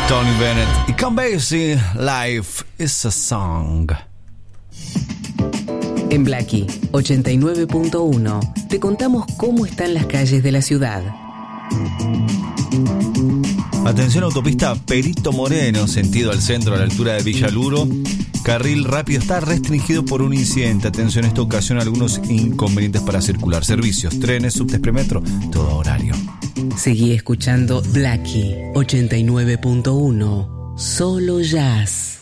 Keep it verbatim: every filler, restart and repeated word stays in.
Tony Bennett y Count Basie, Life is a Song. En Blackie ochenta y nueve punto uno te contamos cómo están las calles de la ciudad. Atención, autopista Perito Moreno, sentido al centro a la altura de Villaluro. Carril rápido está restringido por un incidente. Atención, esto ocasiona algunos inconvenientes para circular. Servicios, trenes, subtes, premetro, todo horario. Seguí escuchando Blackie ochenta y nueve punto uno. Solo jazz.